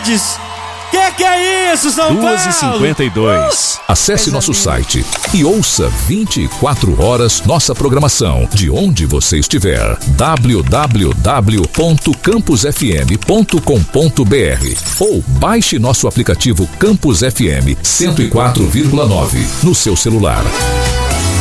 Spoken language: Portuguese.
cidades. Que é isso, São Paulo? 2h52. Acesse nosso site e ouça 24 horas nossa programação de onde você estiver. www.campusfm.com.br ou baixe nosso aplicativo Campus FM 104,9 no seu celular.